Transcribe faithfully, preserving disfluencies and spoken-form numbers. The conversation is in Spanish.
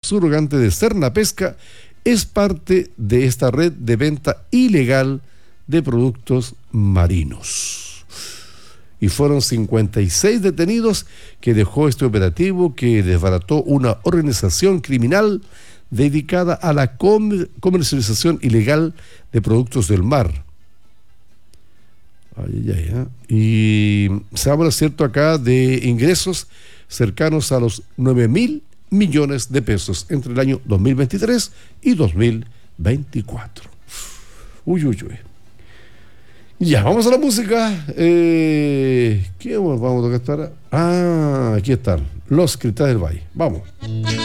subrogante de Cernapesca, es parte de esta red de venta ilegal de productos marinos. Y fueron cincuenta y seis detenidos que dejó este operativo que desbarató una organización criminal dedicada a la comer- comercialización ilegal de productos del mar. Ay, ay, ay, ¿eh? Y se habla, cierto, acá de ingresos cercanos a los nueve mil millones de pesos entre el año dos mil veintitrés y dos mil veinticuatro. Uy, uy, uy. Ya, vamos a la música. Eh, ¿Qué vamos a tocar? Ah, aquí están, Los Cristales del Valle. Vamos.